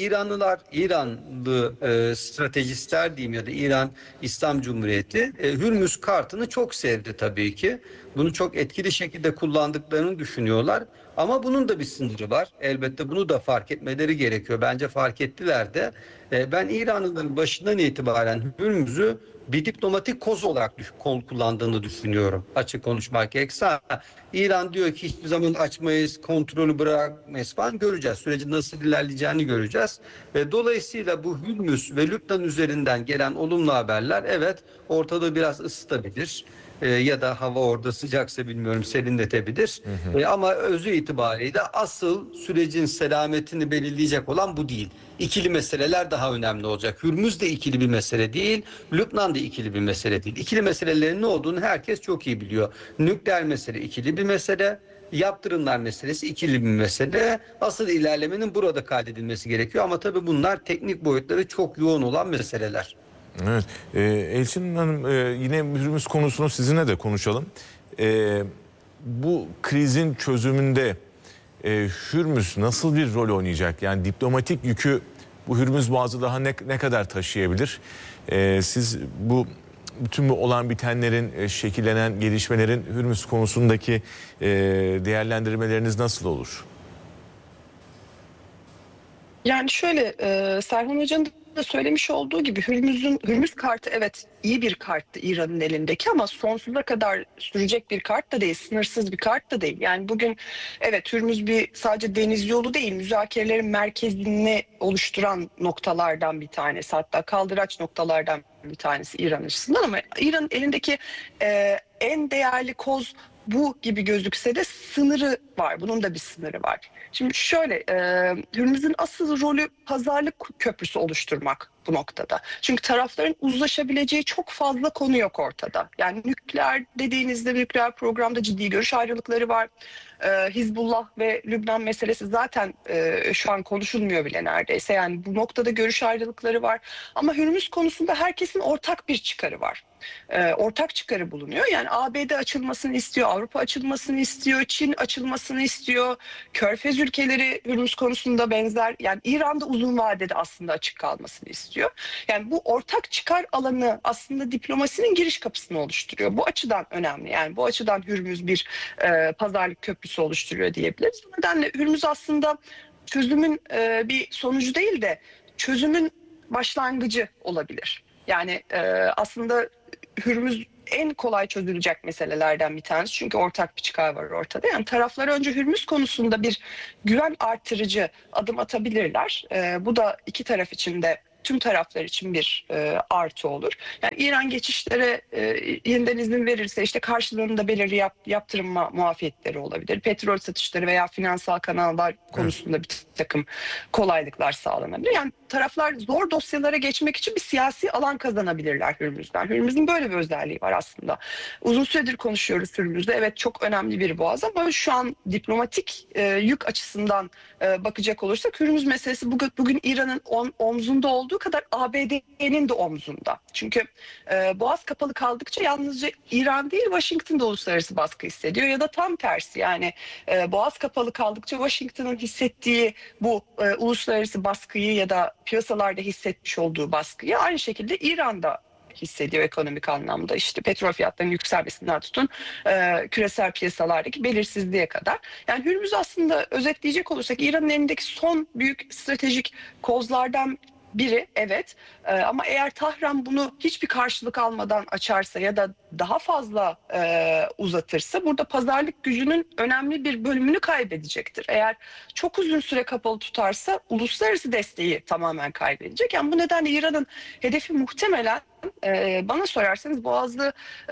İranlı stratejistler diyeyim ya da İran İslam Cumhuriyeti Hürmüz kartını çok sevdi tabii ki. Bunu çok etkili şekilde kullandıklarını düşünüyorlar. Ama bunun da bir sınırı var. Elbette bunu da fark etmeleri gerekiyor. Bence fark ettiler de. Ben İranlıların başından itibaren Hürmüz'ü bir diplomatik koz olarak kullandığını düşünüyorum. Açık konuşmak gerekirse. İran diyor ki hiçbir zaman açmayız, kontrolü bırakmayız falan, göreceğiz. Sürecin nasıl ilerleyeceğini göreceğiz. Dolayısıyla bu Hürmüz ve Lübnan üzerinden gelen olumlu haberler evet ortada biraz ısıtabilir. Ya da hava orada sıcaksa bilmiyorum serinletebilir. Ama özü itibariyle asıl sürecin selametini belirleyecek olan bu değil. İkili meseleler daha önemli olacak. Hürmüz de ikili bir mesele değil, Lübnan da ikili bir mesele değil. İkili meselelerin ne olduğunu herkes çok iyi biliyor. Nükleer mesele ikili bir mesele, yaptırımlar meselesi ikili bir mesele. Asıl ilerlemenin burada kaydedilmesi gerekiyor ama tabii bunlar teknik boyutları çok yoğun olan meseleler. Evet. Elçin Hanım, yine Hürmüz konusunu sizinle de konuşalım. Bu krizin çözümünde Hürmüz nasıl bir rol oynayacak? Yani diplomatik yükü bu Hürmüz Boğazı daha ne kadar taşıyabilir? Siz bütün bu olan bitenlerin, şekillenen gelişmelerin Hürmüz konusundaki değerlendirmeleriniz nasıl olur? Yani şöyle, Serhan Hoca'nın da söylemiş olduğu gibi Hürmüz kartı evet iyi bir karttı İran'ın elindeki ama sonsuza kadar sürecek bir kart da değil, sınırsız bir kart da değil. Yani bugün evet Hürmüz sadece deniz yolu değil, müzakerelerin merkezini oluşturan noktalardan bir tanesi, hatta kaldıraç noktalardan bir tanesi İran açısından, ama İran'ın elindeki en değerli koz bu gibi gözükse de sınırı var. Bunun da bir sınırı var. Şimdi şöyle, Hürmüz'ün asıl rolü pazarlık köprüsü oluşturmak bu noktada. Çünkü tarafların uzlaşabileceği çok fazla konu yok ortada. Yani nükleer dediğinizde nükleer programda ciddi görüş ayrılıkları var. Hizbullah ve Lübnan meselesi zaten şu an konuşulmuyor bile neredeyse. Yani bu noktada görüş ayrılıkları var. Ama Hürmüz konusunda herkesin ortak bir çıkarı var. Ortak çıkarı bulunuyor. Yani ABD açılmasını istiyor, Avrupa açılmasını istiyor, Çin açılmasını istiyor. Körfez ülkeleri Hürmüz konusunda benzer. Yani İran'da uzun vadede aslında açık kalmasını istiyor. Yani bu ortak çıkar alanı aslında diplomasinin giriş kapısını oluşturuyor. Bu açıdan önemli. Yani bu açıdan Hürmüz bir pazarlık köprüsü oluşturuyor diyebiliriz. Bu nedenle Hürmüz aslında çözümün bir sonucu değil de çözümün başlangıcı olabilir. Yani aslında Hürmüz en kolay çözülecek meselelerden bir tanesi. Çünkü ortak bir çıkar var ortada. Yani taraflar önce Hürmüz konusunda bir güven artırıcı adım atabilirler. Bu da iki taraf için de, tüm taraflar için bir artı olur. Yani İran geçişlere yeniden izin verirse işte karşılığında belirli yaptırım muafiyetleri olabilir. Petrol satışları veya finansal kanallar konusunda bir takım kolaylıklar sağlanabilir. Yani taraflar zor dosyalara geçmek için bir siyasi alan kazanabilirler Hürmüz'den. Hürmüz'ün böyle bir özelliği var aslında. Uzun süredir konuşuyoruz Hürmüz'de. Evet çok önemli bir boğaz ama şu an diplomatik yük açısından bakacak olursak Hürmüz meselesi bugün İran'ın omzunda olduğu kadar ABD'nin de omzunda. Çünkü boğaz kapalı kaldıkça yalnızca İran değil Washington da uluslararası baskı hissediyor ya da tam tersi. Yani boğaz kapalı kaldıkça Washington'ın hissettiği bu uluslararası baskıyı ya da piyasalarda hissetmiş olduğu baskıyı aynı şekilde İran'da hissediyor ekonomik anlamda. İşte petrol fiyatlarının yükselmesinden tutun küresel piyasalardaki belirsizliğe kadar. Yani Hürmüz aslında özetleyecek olursak İran'ın elindeki son büyük stratejik kozlardan biri, evet. Ama eğer Tahran bunu hiçbir karşılık almadan açarsa ya da daha fazla uzatırsa burada pazarlık gücünün önemli bir bölümünü kaybedecektir. Eğer çok uzun süre kapalı tutarsa uluslararası desteği tamamen kaybedecek. Yani bu nedenle İran'ın hedefi muhtemelen bana sorarsanız Boğaz'ı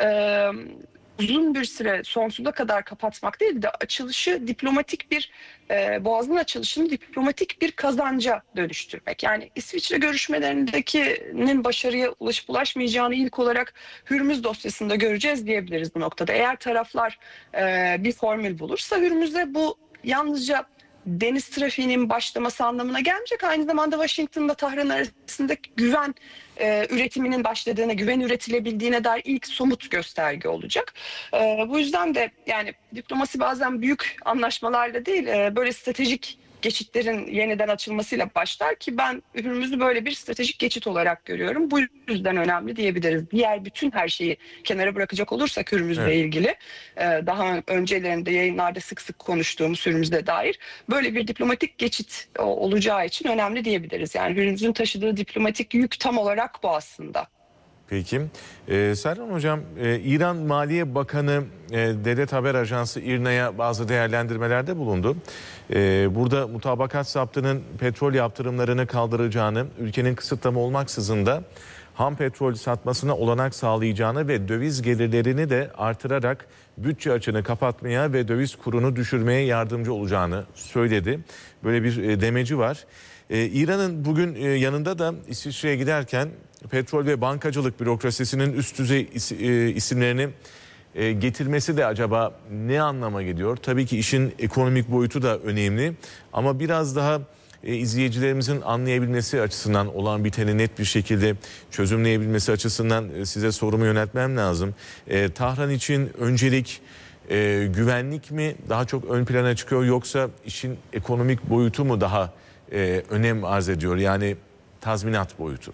uzun bir süre sonsuza kadar kapatmak değil de açılışı diplomatik bir Boğaz'ın açılışını diplomatik bir kazanca dönüştürmek. Yani İsviçre görüşmelerindekinin başarıya ulaşıp ulaşmayacağını ilk olarak Hürmüz dosyasında göreceğiz diyebiliriz bu noktada. Eğer taraflar bir formül bulursa Hürmüz'e bu yalnızca deniz trafiğinin başlaması anlamına gelmeyecek. Aynı zamanda Washington'la Tahran arasında güven üretiminin başladığına, güven üretilebildiğine dair ilk somut gösterge olacak. Bu yüzden de yani diplomasi bazen büyük anlaşmalarla değil, böyle stratejik geçitlerin yeniden açılmasıyla başlar ki ben Hürmüz'ü böyle bir stratejik geçit olarak görüyorum. Bu yüzden önemli diyebiliriz. Diğer bütün her şeyi kenara bırakacak olursak Hürmüz'le ilgili daha öncelerinde yayınlarda sık sık konuştuğumuz Hürmüz'e dair böyle bir diplomatik geçit olacağı için önemli diyebiliriz. Yani Hürmüz'ün taşıdığı diplomatik yük tam olarak bu aslında. Peki. Serhan Hocam, İran Maliye Bakanı Devlet Haber Ajansı İRNA'ya bazı değerlendirmelerde bulundu. Burada mutabakat zaptının petrol yaptırımlarını kaldıracağını, ülkenin kısıtlama olmaksızın da ham petrol satmasına olanak sağlayacağını ve döviz gelirlerini de artırarak bütçe açığını kapatmaya ve döviz kurunu düşürmeye yardımcı olacağını söyledi. Böyle bir demeci var. İran'ın bugün yanında da İsviçre'ye giderken petrol ve bankacılık bürokrasisinin üst düzey isimlerini getirmesi de acaba ne anlama geliyor? Tabii ki işin ekonomik boyutu da önemli ama biraz daha izleyicilerimizin anlayabilmesi açısından, olan biteni net bir şekilde çözümleyebilmesi açısından size sorumu yöneltmem lazım. Tahran için öncelik güvenlik mi daha çok ön plana çıkıyor, yoksa işin ekonomik boyutu mu daha önem arz ediyor, yani tazminat boyutu?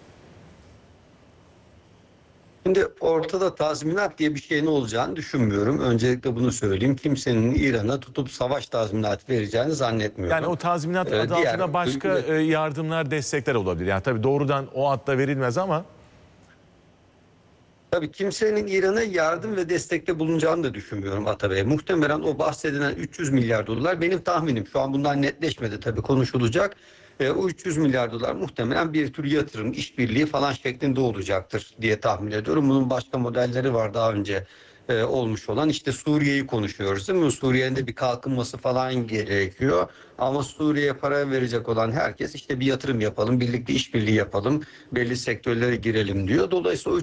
Şimdi ortada tazminat diye bir şeyin olacağını düşünmüyorum. Öncelikle bunu söyleyeyim. Kimsenin İran'a tutup savaş tazminatı vereceğini zannetmiyorum. Yani o tazminat adı altında başka yardımlar, destekler olabilir. Yani tabii doğrudan o adla verilmez ama. Tabii kimsenin İran'a yardım ve destekte bulunacağını da düşünmüyorum Atabey. Muhtemelen o bahsedilen 300 milyar dolar benim tahminim. Şu an bundan netleşmedi, tabii konuşulacak. O 300 milyar dolar muhtemelen bir tür yatırım, işbirliği falan şeklinde olacaktır diye tahmin ediyorum. Bunun başka modelleri var daha önce olmuş olan. İşte Suriye'yi konuşuyoruz değil mi? Suriye'nin de bir kalkınması falan gerekiyor. Ama Suriye'ye para verecek olan herkes işte bir yatırım yapalım, birlikte işbirliği yapalım, belli sektörlere girelim diyor. Dolayısıyla o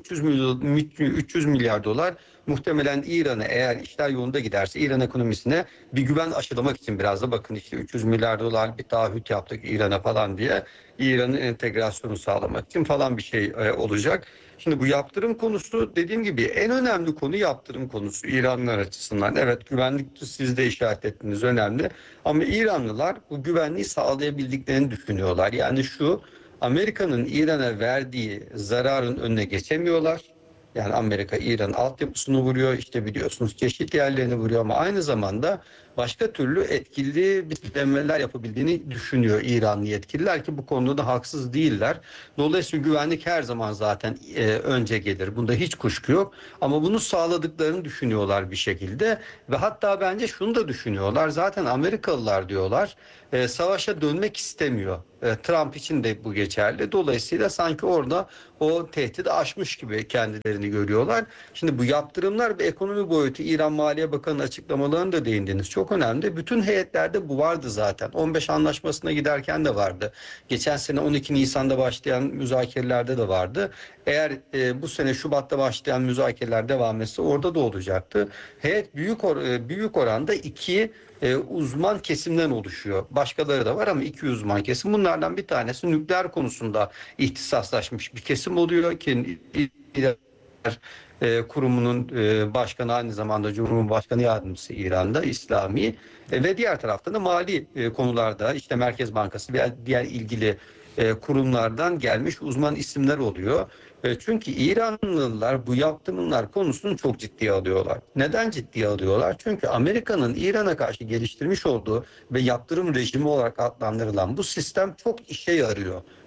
300 milyar dolar muhtemelen İran'a, eğer işler yolunda giderse İran ekonomisine bir güven aşılamak için, biraz da bakın işte 300 milyar dolar bir taahhüt yaptık İran'a falan diye, İran'ın entegrasyonu sağlamak için falan bir şey olacak. Şimdi bu yaptırım konusu, dediğim gibi en önemli konu yaptırım konusu İranlılar açısından. Evet, güvenlik siz de işaret ettiniz, önemli. Ama İranlılar bu güvenliği sağlayabildiklerini düşünüyorlar. Yani şu, Amerika'nın İran'a verdiği zararın önüne geçemiyorlar. Yani Amerika İran altyapısını vuruyor, işte biliyorsunuz çeşitli yerlerini vuruyor ama aynı zamanda başka türlü etkili denemeler yapabildiğini düşünüyor İranlı yetkililer ki bu konuda da haksız değiller. Dolayısıyla güvenlik her zaman zaten önce gelir. Bunda hiç kuşku yok. Ama bunu sağladıklarını düşünüyorlar bir şekilde ve hatta bence şunu da düşünüyorlar. Zaten Amerikalılar diyorlar savaşa dönmek istemiyor. Trump için de bu geçerli. Dolayısıyla sanki orada o tehdidi aşmış gibi kendilerini görüyorlar. Şimdi bu yaptırımlar ve ekonomi boyutu, İran Maliye Bakanı'nın açıklamalarını da değindiniz. Çok önemli. Bütün heyetlerde bu vardı zaten. 15 anlaşmasına giderken de vardı. Geçen sene 12 Nisan'da başlayan müzakerelerde de vardı. Eğer bu sene Şubat'ta başlayan müzakereler devam etse orada da olacaktı. Heyet büyük oranda iki uzman kesimden oluşuyor. Başkaları da var ama iki uzman kesim. Bunlardan bir tanesi nükleer konusunda ihtisaslaşmış bir kesim oluyor ki kurumunun başkanı, aynı zamanda Cumhurbaşkanı Yardımcısı İran'da, İslami ve diğer taraftan da mali konularda işte Merkez Bankası ve diğer ilgili kurumlardan gelmiş uzman isimler oluyor. Çünkü İranlılar bu yaptırımlar konusunu çok ciddiye alıyorlar. Neden ciddiye alıyorlar? Çünkü Amerika'nın İran'a karşı geliştirmiş olduğu ve yaptırım rejimi olarak adlandırılan bu sistem çok işe yarıyor.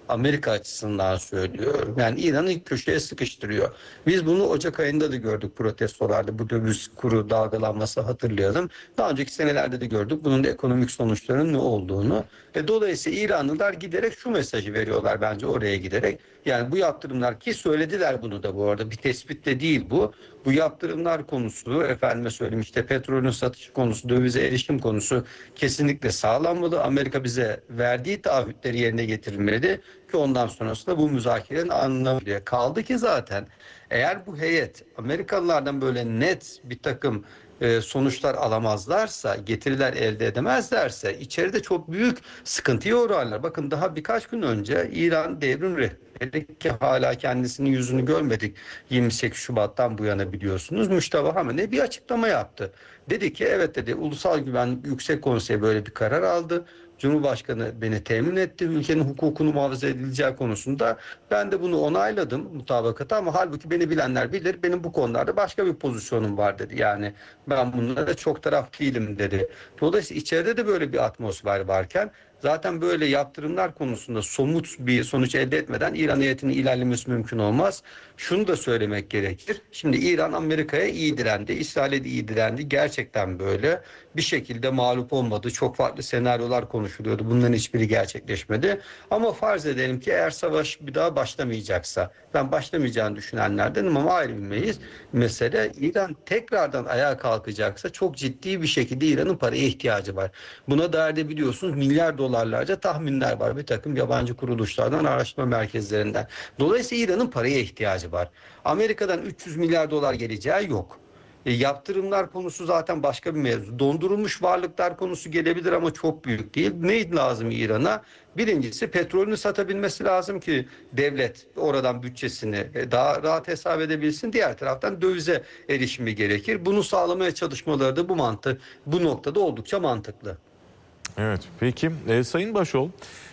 Amerika açısından söylüyorum. Yani İran'ı ilk köşeye sıkıştırıyor. Biz bunu Ocak ayında da gördük protestolarda. Bu döviz kuru dalgalanması hatırlayalım. Daha önceki senelerde de gördük. Bunun da ekonomik sonuçlarının ne olduğunu. Dolayısıyla İranlılar giderek şu mesajı veriyorlar bence oraya giderek. Yani bu yaptırımlar, ki söylediler bunu da bu arada, bir tespit de değil bu. Bu yaptırımlar konusu, efendime söyleyeyim işte petrolün satışı konusu, dövize erişim konusu kesinlikle sağlanmalı. Amerika bize verdiği taahhütleri yerine getirilmeli ki ondan sonrasında bu müzakerenin anlamı kaldı ki zaten eğer bu heyet Amerikalılardan böyle net bir takım sonuçlar alamazlarsa, getiriler elde edemezlerse içeride çok büyük sıkıntıya uğrarlar. Bakın daha birkaç gün önce İran devrim rehberi, ki hala kendisinin yüzünü görmedik 28 Şubat'tan bu yana biliyorsunuz, Müşteba Hamenei bir açıklama yaptı. Dedi ki evet dedi, Ulusal Güvenlik Yüksek Konseyi böyle bir karar aldı. Cumhurbaşkanı beni temin etti ülkenin hukukunu muhafaza edileceği konusunda. Ben de bunu onayladım mutabakata, ama halbuki beni bilenler bilir benim bu konularda başka bir pozisyonum var dedi. Yani ben bunlara çok taraf değilim dedi. Dolayısıyla içeride de böyle bir atmosfer varken zaten böyle yaptırımlar konusunda somut bir sonuç elde etmeden İran heyetinin ilerlemesi mümkün olmaz. Şunu da söylemek gerekir. Şimdi İran Amerika'ya iyi direndi, İsrail'e de iyi direndi. Gerçekten böyle bir şekilde mağlup olmadı. Çok farklı senaryolar konuşuluyordu. Bunların hiçbiri gerçekleşmedi. Ama farz edelim ki eğer savaş bir daha başlamayacaksa, ben başlamayacağını düşünenlerdenim ama ayrı bir mesele, İran tekrardan ayağa kalkacaksa çok ciddi bir şekilde İran'ın paraya ihtiyacı var. Buna dair de biliyorsunuz milyar dolarlarca tahminler var bir takım yabancı kuruluşlardan, araştırma merkezlerinden. Dolayısıyla İran'ın paraya ihtiyacı var. Amerika'dan 300 milyar dolar geleceği yok. Yaptırımlar konusu zaten başka bir mevzu. Dondurulmuş varlıklar konusu gelebilir ama çok büyük değil. Ne lazım İran'a? Birincisi petrolünü satabilmesi lazım ki devlet oradan bütçesini daha rahat hesap edebilsin. Diğer taraftan dövize erişimi gerekir. Bunu sağlamaya çalışmaları da bu noktada oldukça mantıklı. Evet, peki Sayın Başol,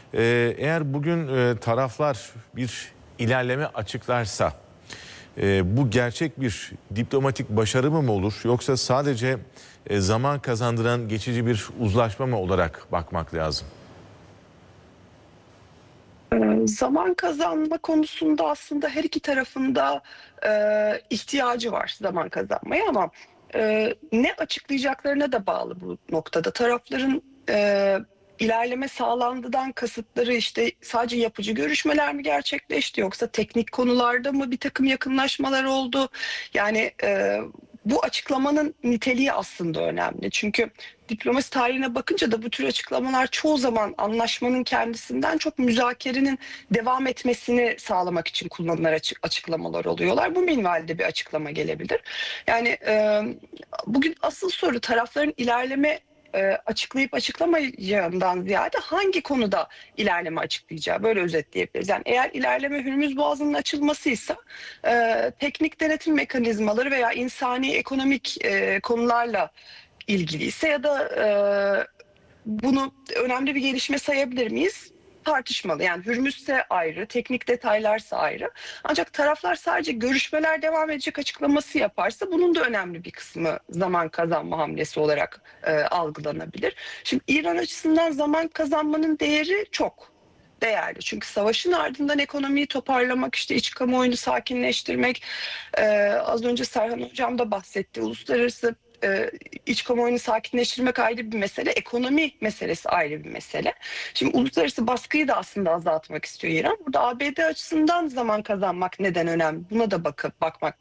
eğer bugün taraflar bir ilerleme açıklarsa bu gerçek bir diplomatik başarı mı olur, yoksa sadece zaman kazandıran geçici bir uzlaşma mı olarak bakmak lazım? Zaman kazanma konusunda aslında her iki tarafında ihtiyacı var zaman kazanmaya, ama ne açıklayacaklarına da bağlı bu noktada. Tarafların ilerleme sağlandıdan kasıtları işte sadece yapıcı görüşmeler mi gerçekleşti, yoksa teknik konularda mı bir takım yakınlaşmalar oldu? Yani bu açıklamanın niteliği aslında önemli. Çünkü diplomasi tarihine bakınca da bu tür açıklamalar çoğu zaman anlaşmanın kendisinden çok müzakerenin devam etmesini sağlamak için kullanılan açıklamalar oluyorlar. Bu minvalde bir açıklama gelebilir. Yani bugün asıl soru tarafların ilerleme açıklayıp açıklamayacağından ziyade hangi konuda ilerleme açıklayacağı, böyle özetleyebiliriz. Yani eğer ilerleme Hürmüz Boğazı'nın açılmasıysa teknik denetim mekanizmaları veya insani ekonomik konularla ilgiliyse ya da bunu önemli bir gelişme sayabilir miyiz? Tartışmalı. Yani Hürmüz'se ayrı, teknik detaylarsa ayrı. Ancak taraflar sadece görüşmeler devam edecek açıklaması yaparsa bunun da önemli bir kısmı zaman kazanma hamlesi olarak algılanabilir. Şimdi İran açısından zaman kazanmanın değeri çok değerli. Çünkü savaşın ardından ekonomiyi toparlamak, işte iç kamuoyunu sakinleştirmek, az önce Serhan Hocam da bahsetti. Uluslararası iç kamuoyunu sakinleştirmek ayrı bir mesele, ekonomi meselesi ayrı bir mesele. Şimdi uluslararası baskıyı da aslında azaltmak istiyor İran. Burada ABD açısından zaman kazanmak neden önemli? Buna da bakmak